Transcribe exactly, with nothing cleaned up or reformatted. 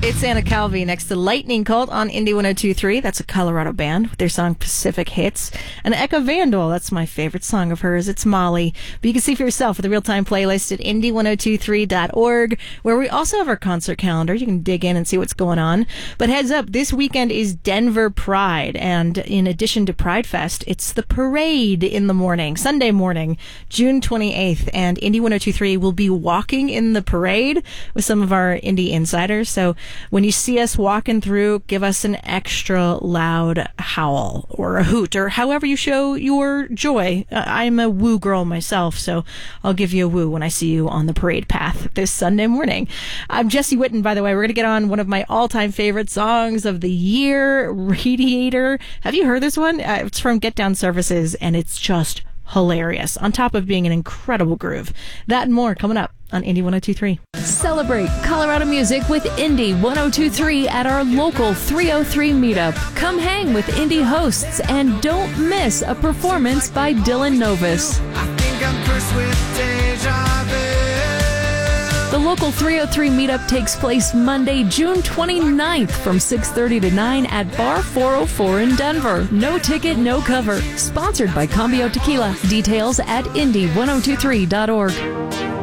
It's Anna Calvi next to Lightning Colt on Indie one oh two point three. That's a Colorado band with their song Pacific Hits. And Eka Vandal, that's my favorite song of hers. It's Molly. But you can see for yourself with the real-time playlist at indie one oh two three dot org, where we also have our concert calendar. You can dig in and see what's going on. But heads up, this weekend is Denver Pride. And in addition to Pride Fest, it's the parade in the morning, Sunday morning, June twenty-eighth. And Indie one oh two point three will be walking in the parade with some of our indie insiders. So when you see us walking through, give us an extra loud howl or a hoot or however you show your joy. Uh, I'm a woo girl myself, so I'll give you a woo when I see you on the parade path this Sunday morning. I'm Jesse Witten, by the way. We're going to get on one of my all-time favorite songs of the year, Radiator. Have you heard this one? Uh, it's from Get Down Services, and it's just hilarious, on top of being an incredible groove. That and more coming up on Indie one oh two point three. Celebrate Colorado music with Indie one oh two point three at our local three oh three meetup. Come hang with indie hosts and don't miss a performance by Dylan Novus. I think I'm cursed with deja vu. The local three oh three meetup takes place Monday, June twenty-ninth from six thirty to nine at Bar four oh four in Denver. No ticket, no cover. Sponsored by Cambio Tequila. Details at indie one oh two three dot org.